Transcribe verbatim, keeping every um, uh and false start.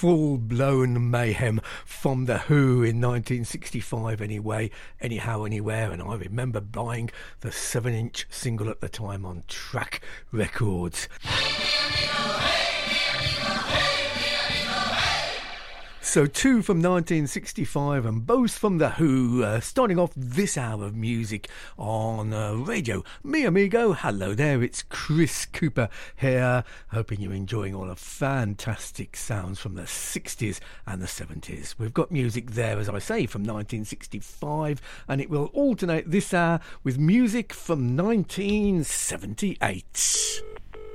full-blown mayhem from The Who in nineteen sixty-five anyway, anyhow, anywhere, and I remember buying the seven-inch single at the time on Track Records. So two from nineteen sixty-five and both from The Who, uh, starting off this hour of music on uh, radio. Mi amigo, hello there, it's Chris Cooper here, hoping you're enjoying all the fantastic sounds from the sixties and the seventies. We've got music there, as I say, from nineteen sixty-five, and it will alternate this hour with music from nineteen seventy-eight.